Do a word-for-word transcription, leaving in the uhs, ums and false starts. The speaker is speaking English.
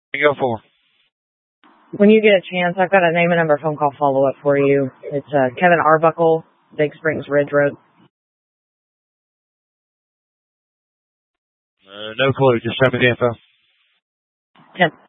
Go for. When you get a chance, I've got a name and number phone call follow-up for you. It's uh, Kevin Arbuckle, Big Springs Ridge Road. Uh, no clue. Just show me the info. ten.